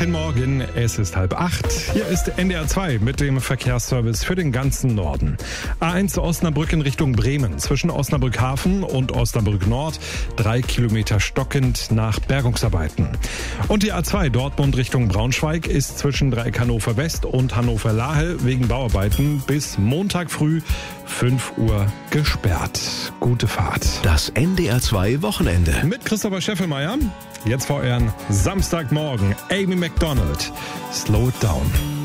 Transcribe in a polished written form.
Guten Morgen, es ist 7:30. Hier ist NDR 2 mit dem Verkehrsservice für den ganzen Norden. A1 Osnabrück in Richtung Bremen. Zwischen Osnabrück Hafen und Osnabrück Nord 3 Kilometer stockend nach Bergungsarbeiten. Und die A2 Dortmund Richtung Braunschweig ist zwischen Dreieck Hannover West und Hannover Lahe wegen Bauarbeiten bis Montag früh 5 Uhr gesperrt. Gute Fahrt. Das NDR 2 Wochenende. Mit Christopher Scheffelmeier. Jetzt vor euren Samstagmorgen. Amy Macdonald. Slow it down.